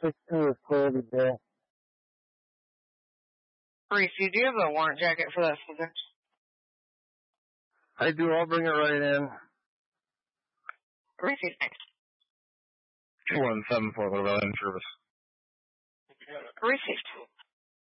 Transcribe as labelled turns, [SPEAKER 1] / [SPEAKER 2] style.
[SPEAKER 1] 6-2 is clear to jail.
[SPEAKER 2] Reese, do you have a warrant jacket for that subject?
[SPEAKER 1] I do. I'll bring it right in.
[SPEAKER 2] Reese, thanks.
[SPEAKER 1] 2174, what about in service?
[SPEAKER 2] Received.